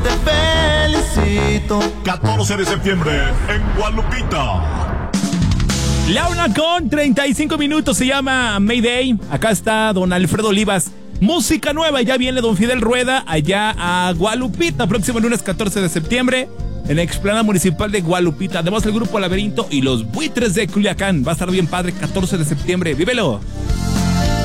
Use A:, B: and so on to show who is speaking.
A: te felicito.
B: 14 de septiembre en Gualupita.
C: La 1:35 se llama Mayday. Acá está don Alfredo Olivas. Música nueva, ya viene don Fidel Rueda allá a Gualupita, próximo lunes 14 de septiembre en la explanada municipal de Gualupita. Además el grupo Laberinto y los Buitres de Culiacán. Va a estar bien padre, 14 de septiembre. ¡Vívelo!